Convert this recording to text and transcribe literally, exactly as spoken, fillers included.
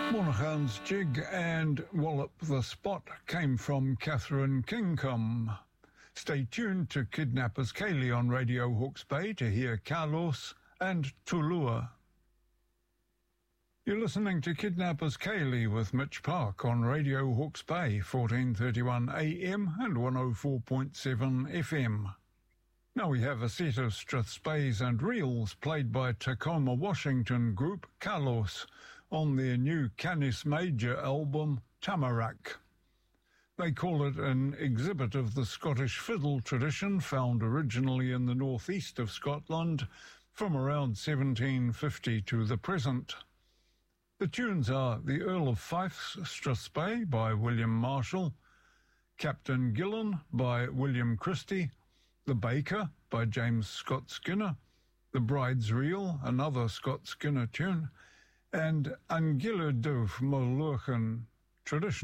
Monaghan's Jig and Wallop the Spot came from Catherine Kingcom. Stay tuned to Kidnappers Kaylee on Radio Hawke's Bay to hear Carlos and Tulua. You're listening to Kidnappers Kaylee with Mitch Park on Radio Hawke's Bay, fourteen thirty-one A M and one oh four point seven F M. Now we have a set of strathspeys and reels played by Tacoma Washington group Carlos on their new Canis Major album Tamarack. They call it an exhibit of the Scottish fiddle tradition found originally in the northeast of Scotland from around seventeen fifty to the present. The tunes are The Earl of Fife's Strathspey by William Marshall, Captain Gillen by William Christie, The Baker by James Scott Skinner, The Bride's Reel, another Scott Skinner tune, and Angela Doof Moluchan tradition.